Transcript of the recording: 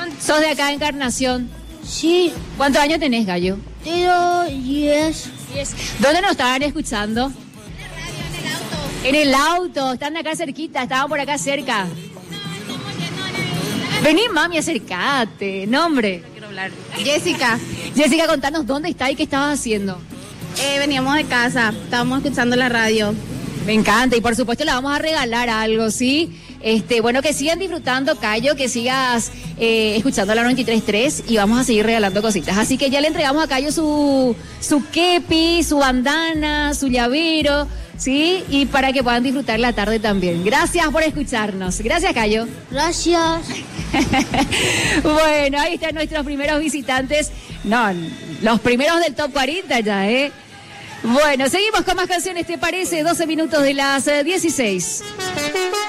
¿Sos de acá de Encarnación? Sí, ¿Cuántos años tenés, Gallo? tengo 10. ¿Dónde nos estaban escuchando? En el auto, están acá cerquita, estaban por acá cerca. Vení, mami, acercate. Nombre. Quiero hablar. Jessica, Jessica, contanos dónde está y qué estabas haciendo. veníamos de casa, estábamos escuchando la radio. Me encanta y por supuesto le vamos a regalar algo, ¿sí? Bueno, que sigan disfrutando, Cayo, que sigas escuchando la 93.3 y vamos a seguir regalando cositas. Así que ya le entregamos a Cayo su kepi, su bandana, su llavero, ¿sí? Y para que puedan disfrutar la tarde también. Gracias por escucharnos. Gracias, Cayo. Gracias. Bueno, ahí están nuestros primeros visitantes. No, los primeros del Top 40 ya, ¿eh? Bueno, seguimos con más canciones, ¿te parece? 12 minutos de las 16.